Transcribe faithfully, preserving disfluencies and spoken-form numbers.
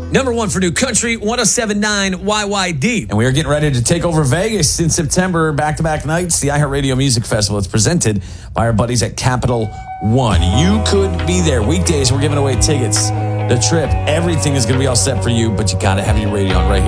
Number one for New Country, one oh seven point nine Y Y D. And we are getting ready to take over Vegas in September, back-to-back nights, the iHeartRadio Music Festival. It's presented by our buddies at Capital One. You could be there. Weekdays, we're giving away tickets. The trip, everything is going to be all set for you, but you got to have your radio on right here.